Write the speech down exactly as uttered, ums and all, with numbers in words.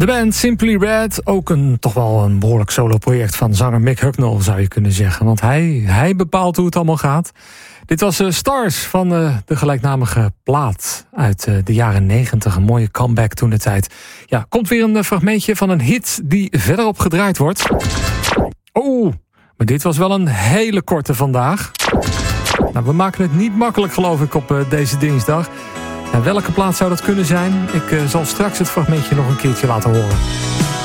De band Simply Red, ook een, toch wel een behoorlijk solo-project van zanger Mick Hucknall, zou je kunnen zeggen. Want hij, hij bepaalt hoe het allemaal gaat. Dit was uh, Stars van uh, de gelijknamige plaat uit uh, de jaren negentig. Een mooie comeback toen de tijd. Ja, komt weer een uh, fragmentje van een hit die verderop gedraaid wordt. Oh, maar dit was wel een hele korte vandaag. Nou, we maken het niet makkelijk, geloof ik, op uh, deze dinsdag. En welke plaat zou dat kunnen zijn? Ik uh, zal straks het fragmentje nog een keertje laten horen.